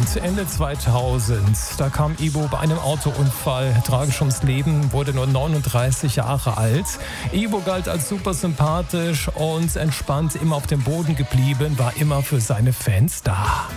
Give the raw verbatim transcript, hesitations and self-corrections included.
Deutschland Ende zweitausend. Da kam Ibo bei einem Autounfall tragisch ums Leben, wurde nur neununddreißig Jahre alt. Ibo galt als super sympathisch und entspannt, immer auf dem Boden geblieben, war immer für seine Fans da.